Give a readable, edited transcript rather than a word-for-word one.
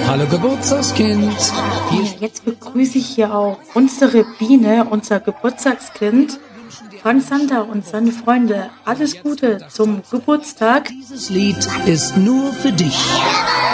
Hallo Geburtstagskind. Ja, jetzt begrüße ich hier auch unsere Biene, unser Geburtstagskind, Frank Sander und seine Freunde. Alles Gute zum Geburtstag. Dieses Lied ist nur für dich.